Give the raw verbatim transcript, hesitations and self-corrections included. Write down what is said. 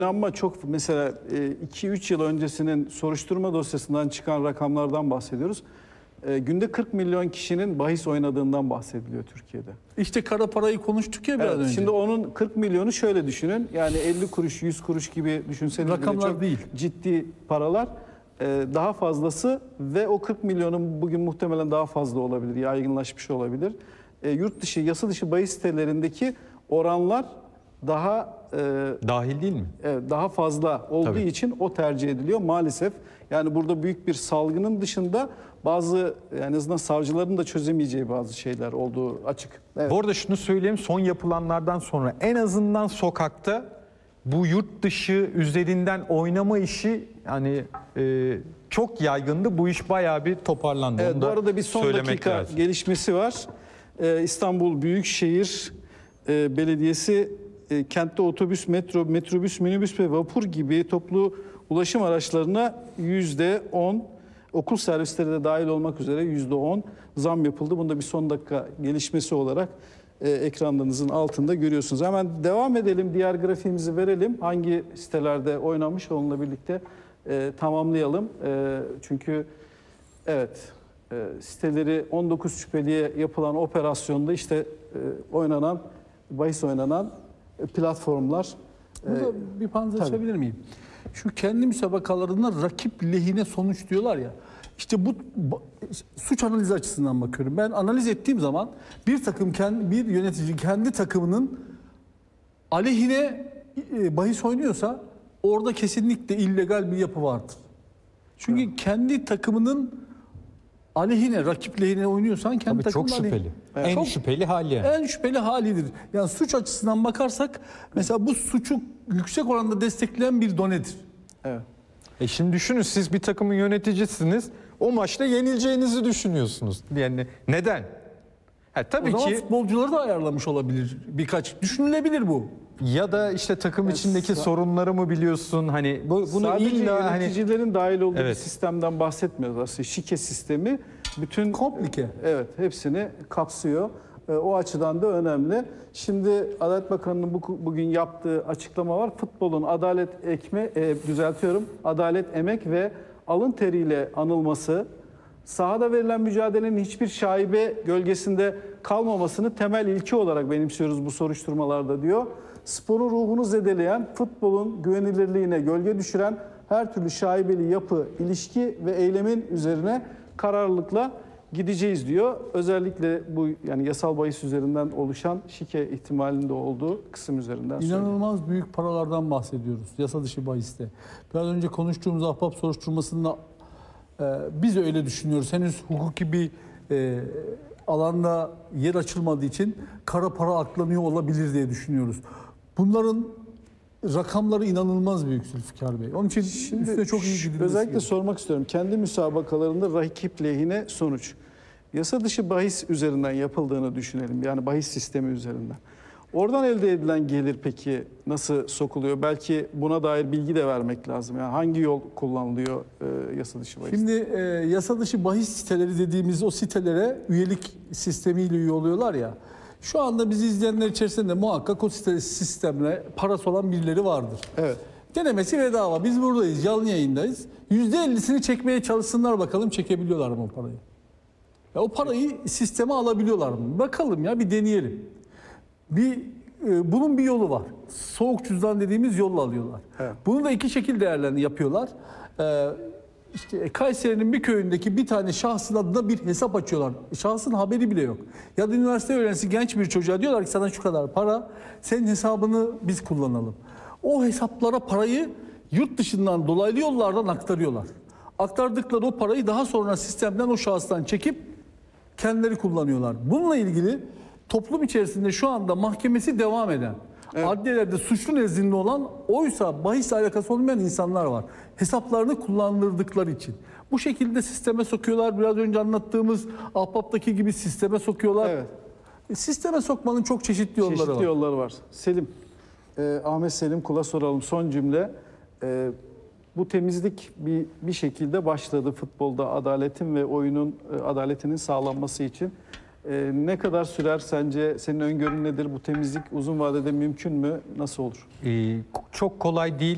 Ama çok mesela iki üç yıl öncesinin soruşturma dosyasından çıkan rakamlardan bahsediyoruz. E, günde kırk milyon kişinin bahis oynadığından bahsediliyor Türkiye'de. İşte kara parayı konuştuk ya biraz Evet, önce. şimdi onun kırk milyonu şöyle düşünün. Yani elli kuruş, yüz kuruş gibi düşünseniz bile Rakamlar çok değil. ciddi paralar. E, daha fazlası ve o kırk milyonun bugün muhtemelen daha fazla olabilir, yaygınlaşmış olabilir. E, yurt dışı, yasa dışı bahis sitelerindeki oranlar daha e, Dahil değil mi? evet, daha fazla olduğu Tabii. için o tercih ediliyor maalesef. Yani burada büyük bir salgının dışında bazı, yani en azından savcıların da çözemeyeceği bazı şeyler olduğu açık. Evet. Bu arada şunu söyleyeyim, son yapılanlardan sonra en azından sokakta bu yurt dışı üzerinden oynama işi yani e, çok yaygındı. Bu iş bayağı bir toparlandı. Evet, Onu bu da arada bir son söylemek dakika lazım. gelişmesi var. Ee, İstanbul Büyükşehir e, Belediyesi e, kentte otobüs, metro, metrobüs, minibüs ve vapur gibi toplu ulaşım araçlarına yüzde on, okul servisleri de dahil olmak üzere yüzde on zam yapıldı. Bunu da bir son dakika gelişmesi olarak e, ekranlarınızın altında görüyorsunuz. Hemen devam edelim, diğer grafiğimizi verelim. Hangi sitelerde oynanmış onunla birlikte e, tamamlayalım. E, çünkü evet, e, siteleri on dokuz şüpheliye yapılan operasyonda işte e, oynanan, bahis oynanan e, platformlar. Burada e, bir parantez tabii. açabilir miyim? Şu kendi müsabakalarında rakip lehine sonuç diyorlar ya. İşte bu ba- suç analizi açısından bakıyorum. Ben analiz ettiğim zaman bir takım kendi, bir yönetici kendi takımının aleyhine e, bahis oynuyorsa orada kesinlikle illegal bir yapı vardır. Çünkü evet. kendi takımının aleyhine, rakip lehine oynuyorsan kendi Tabii çok takımın aleyhine. şüpheli. Evet. En Çok- şüpheli hali yani. En şüpheli halidir. Yani suç açısından bakarsak mesela bu suçu yüksek oranda destekleyen bir donedir. Evet. E şimdi düşünün, siz bir takımın yöneticisiniz. O maçta yenileceğinizi düşünüyorsunuz. Yani neden? Ha, tabii O zaman ki futbolcuları da ayarlamış olabilir birkaç. Düşünülebilir bu. ya da işte takım içindeki sorunları mı biliyorsun? Hani bu, bunu Sadece illa hani yöneticilerin dahil olduğu Evet. bir sistemden bahsetmiyoruz aslında. Şike sistemi bütün Komplike. evet, hepsini kapsıyor. E, O açıdan da önemli. Şimdi Adalet Bakanı'nın bu, bugün yaptığı açıklama var. Futbolun adalet ekme e, düzeltiyorum. Adalet, emek ve alın teriyle anılması, sahada verilen mücadelenin hiçbir şaibe gölgesinde kalmamasını temel ilke olarak benimsiyoruz bu soruşturmalarda diyor. Sporun ruhunu zedeleyen, futbolun güvenilirliğine gölge düşüren her türlü şaibeli yapı, ilişki ve eylemin üzerine kararlılıkla gideceğiz diyor. Özellikle bu yani yasal bahis üzerinden oluşan şike ihtimalinde olduğu kısım üzerinden söylüyor. İnanılmaz büyük paralardan bahsediyoruz yasa dışı bahiste. Biraz önce konuştuğumuz ahbap soruşturmasında e, biz öyle düşünüyoruz. Henüz hukuki bir e, alanda yer açılmadığı için kara para aklanıyor olabilir diye düşünüyoruz. Bunların rakamları inanılmaz büyük Zülfikar Bey. Onun için üstüne çok iyi gidilmesi Özellikle gerekiyor. sormak istiyorum. Kendi müsabakalarında rakip lehine sonuç. Yasa dışı bahis üzerinden yapıldığını düşünelim. Yani bahis sistemi üzerinden. Oradan elde edilen gelir peki nasıl sokuluyor? Belki buna dair bilgi de vermek lazım. Yani hangi yol kullanılıyor e, yasa dışı bahis? Şimdi e, yasa dışı bahis siteleri dediğimiz o sitelere üyelik sistemiyle üye oluyorlar ya. Şu anda bizi izleyenler içerisinde muhakkak o site, sistemle parası olan birileri vardır. Evet. Denemesi bedava. Biz buradayız, canlı yayındayız. yüzde ellisini çekmeye çalışsınlar bakalım, çekebiliyorlar mı o parayı? Ya o parayı sisteme alabiliyorlar mı? Bakalım ya, bir deneyelim. Bir e, bunun bir yolu var. Soğuk cüzdan dediğimiz yolla alıyorlar. Evet. Bunu da iki şekilde değerlerini yapıyorlar. Ee, işte Kayseri'nin bir köyündeki bir tane şahsın adına bir hesap açıyorlar. Şahsın haberi bile yok. Ya da üniversite öğrencisi genç bir çocuğa diyorlar ki sana şu kadar para, senin hesabını biz kullanalım. O hesaplara parayı yurt dışından dolaylı yollardan aktarıyorlar. Aktardıkları o parayı daha sonra sistemden o şahıstan çekip kendileri kullanıyorlar. Bununla ilgili toplum içerisinde şu anda mahkemesi devam eden, evet, adliyelerde suçlu nezdinde olan, oysa bahisle alakası olmayan insanlar var. Hesaplarını kullandırdıkları için. Bu şekilde sisteme sokuyorlar. Biraz önce anlattığımız ahbaptaki gibi sisteme sokuyorlar. Evet. Sisteme sokmanın çok çeşitli yolları Çeşitli var. yolları var. Selim, e, Ahmet Selim Kul'a soralım. Son cümle. E, bu temizlik bir, bir şekilde başladı futbolda, adaletin ve oyunun e, adaletinin sağlanması için. E, ne kadar sürer sence? Senin öngörün nedir? Bu temizlik uzun vadede mümkün mü? Nasıl olur? e, çok kolay değil.